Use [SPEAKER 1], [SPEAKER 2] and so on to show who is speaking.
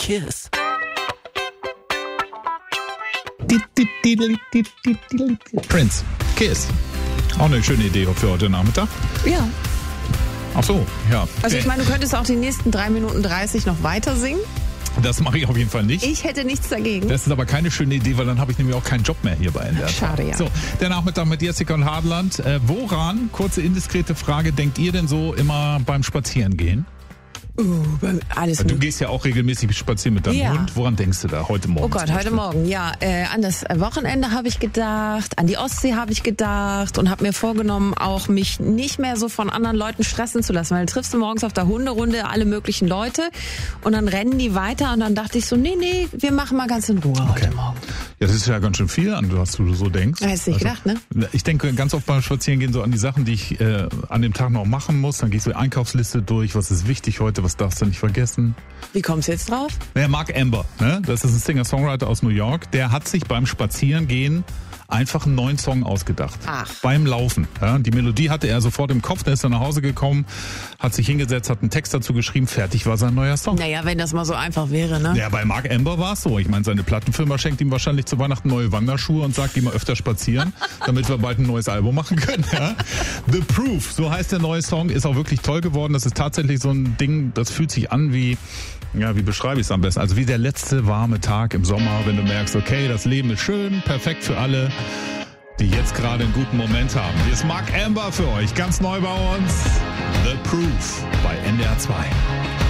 [SPEAKER 1] Kiss.
[SPEAKER 2] Prince, Kiss. Auch eine schöne Idee für heute Nachmittag.
[SPEAKER 3] Ja.
[SPEAKER 2] Ach so, ja.
[SPEAKER 3] Also ich meine, du könntest auch die nächsten 3 Minuten 30 noch weiter singen.
[SPEAKER 2] Das mache ich auf jeden Fall nicht.
[SPEAKER 3] Ich hätte nichts dagegen.
[SPEAKER 2] Das ist aber keine schöne Idee, weil dann habe ich nämlich auch keinen Job mehr hier bei NDR.
[SPEAKER 3] Schade, ja.
[SPEAKER 2] So, der Nachmittag mit Jessica und Hartland. Woran, kurze indiskrete Frage, denkt ihr denn so immer beim Spazierengehen?
[SPEAKER 3] Alles
[SPEAKER 2] Du
[SPEAKER 3] gut.
[SPEAKER 2] gehst ja auch regelmäßig spazieren mit deinem
[SPEAKER 3] Ja.
[SPEAKER 2] Hund. Woran denkst du da heute Morgen?
[SPEAKER 3] Oh Gott, heute Morgen, ja. An das Wochenende habe ich gedacht, an die Ostsee habe ich gedacht und habe mir vorgenommen, auch mich nicht mehr so von anderen Leuten stressen zu lassen. Weil du triffst du morgens auf der Hunderunde alle möglichen Leute und dann rennen die weiter und dann dachte ich so, nee, wir machen mal ganz in Ruhe heute Morgen.
[SPEAKER 2] Ja, das ist ja ganz schön viel, an was du so denkst.
[SPEAKER 3] Hättest du nicht gedacht, ne?
[SPEAKER 2] Ich denke ganz oft beim Spazierengehen so an die Sachen, die ich an dem Tag noch machen muss. Dann gehe ich so die Einkaufsliste durch, was ist wichtig heute, was darfst du nicht vergessen.
[SPEAKER 3] Wie kommst du jetzt drauf?
[SPEAKER 2] Naja, Mark Amber, ne? Das ist ein Singer-Songwriter aus New York, der hat sich beim Spazierengehen einfach einen neuen Song ausgedacht.
[SPEAKER 3] Ach.
[SPEAKER 2] Beim Laufen. Ja? Die Melodie hatte er sofort im Kopf, dann ist er nach Hause gekommen, hat sich hingesetzt, hat einen Text dazu geschrieben, fertig war sein neuer Song.
[SPEAKER 3] Naja, wenn das mal so einfach wäre, ne?
[SPEAKER 2] Ja, bei Mark Amber war es so. Ich meine, seine Plattenfirma schenkt ihm wahrscheinlich zu Weihnachten neue Wanderschuhe und sagt, geh mal öfter spazieren, damit wir bald ein neues Album machen können. Ja? The Proof, so heißt der neue Song, ist auch wirklich toll geworden. Das ist tatsächlich so ein Ding, das fühlt sich an wie, ja, wie beschreibe ich es am besten? Also wie der letzte warme Tag im Sommer, wenn du merkst, okay, das Leben ist schön, perfekt für alle, die jetzt gerade einen guten Moment haben. Hier ist Mark Amber für euch, ganz neu bei uns. The Proof bei NDR 2.